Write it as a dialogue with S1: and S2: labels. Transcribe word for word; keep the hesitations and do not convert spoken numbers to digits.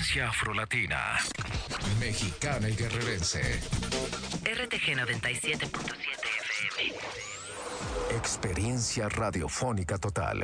S1: Frecuencia afrolatina. Mexicana y guerrerense.
S2: R T G noventa y siete punto siete F M.
S1: Experiencia radiofónica total.